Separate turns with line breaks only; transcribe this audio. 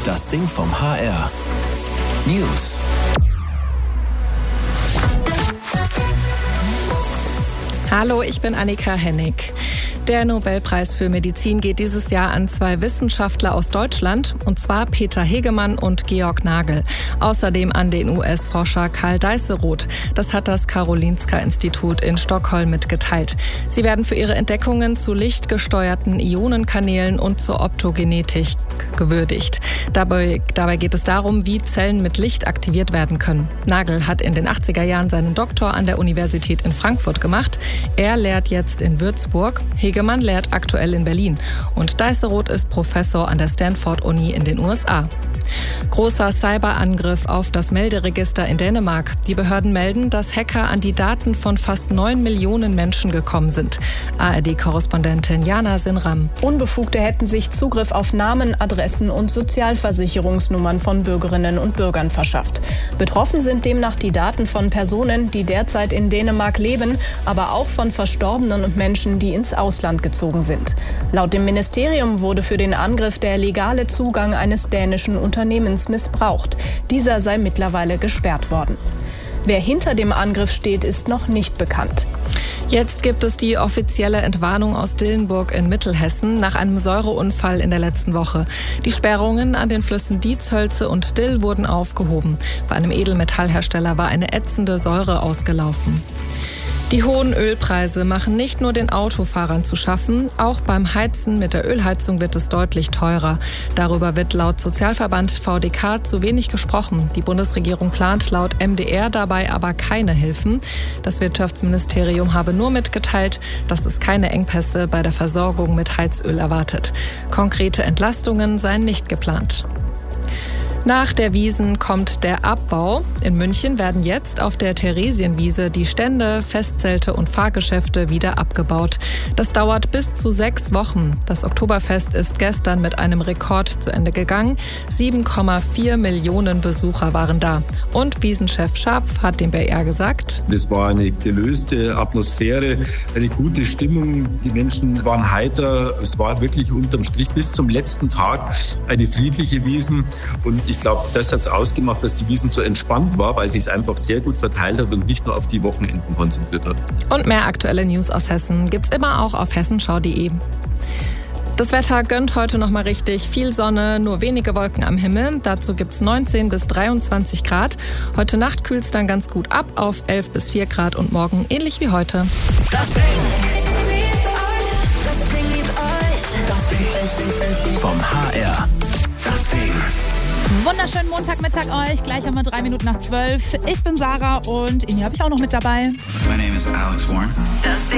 Das Ding vom HR. News.
Hallo, ich bin Annika Hennig. Der Nobelpreis für Medizin geht dieses Jahr an 2 Wissenschaftler aus Deutschland, und zwar Peter Hegemann und Georg Nagel. Außerdem an den US-Forscher Karl Deisseroth. Das hat das Karolinska-Institut in Stockholm mitgeteilt. Sie werden für ihre Entdeckungen zu lichtgesteuerten Ionenkanälen und zur Optogenetik gewürdigt. Dabei geht es darum, wie Zellen mit Licht aktiviert werden können. Nagel hat in den 80er Jahren seinen Doktor an der Universität in Frankfurt gemacht. Er lehrt jetzt in Würzburg. Hegemann lehrt aktuell in Berlin. Und Deisseroth ist Professor an der Stanford-Uni in den USA. Großer Cyberangriff auf das Melderegister in Dänemark. Die Behörden melden, dass Hacker an die Daten von fast 9 Millionen Menschen gekommen sind. ARD-Korrespondentin Jana Sinram.
Unbefugte hätten sich Zugriff auf Namen, Adressen und Sozialversicherungsnummern von Bürgerinnen und Bürgern verschafft. Betroffen sind demnach die Daten von Personen, die derzeit in Dänemark leben, aber auch von Verstorbenen und Menschen, die ins Ausland gezogen sind. Laut dem Ministerium wurde für den Angriff der legale Zugang eines dänischen Unternehmens missbraucht. Dieser sei mittlerweile gesperrt worden. Wer hinter dem Angriff steht, ist noch nicht bekannt.
Jetzt gibt es die offizielle Entwarnung aus Dillenburg in Mittelhessen nach einem Säureunfall in der letzten Woche. Die Sperrungen an den Flüssen Dietshölze und Dill wurden aufgehoben. Bei einem Edelmetallhersteller war eine ätzende Säure ausgelaufen. Die hohen Ölpreise machen nicht nur den Autofahrern zu schaffen, auch beim Heizen mit der Ölheizung wird es deutlich teurer. Darüber wird laut Sozialverband VDK zu wenig gesprochen. Die Bundesregierung plant laut MDR dabei aber keine Hilfen. Das Wirtschaftsministerium habe nur mitgeteilt, dass es keine Engpässe bei der Versorgung mit Heizöl erwartet. Konkrete Entlastungen seien nicht geplant. Nach der Wiesn kommt der Abbau. In München werden jetzt auf der Theresienwiese die Stände, Festzelte und Fahrgeschäfte wieder abgebaut. Das dauert bis zu 6 Wochen. Das Oktoberfest ist gestern mit einem Rekord zu Ende gegangen. 7,4 Millionen Besucher waren da. Und Wiesnchef Scharpf hat dem BR gesagt:
Es war eine gelöste Atmosphäre, eine gute Stimmung. Die Menschen waren heiter. Es war wirklich unterm Strich bis zum letzten Tag eine friedliche Wiesn. Und ich glaube, das hat es ausgemacht, dass die Wiesn so entspannt war, weil sie es einfach sehr gut verteilt hat und nicht nur auf die Wochenenden konzentriert hat.
Und mehr aktuelle News aus Hessen gibt's immer auch auf hessenschau.de. Das Wetter gönnt heute noch mal richtig. Viel Sonne, nur wenige Wolken am Himmel. Dazu gibt's 19 bis 23 Grad. Heute Nacht kühlt's dann ganz gut ab auf 11 bis 4 Grad und morgen ähnlich wie heute.
Das Ding vom HR. Das Ding.
Wunderschönen Montagmittag euch. Gleich haben wir 3 Minuten nach 12. Ich bin Sarah und Ini habe ich auch noch mit dabei.
My name is Alex Warren.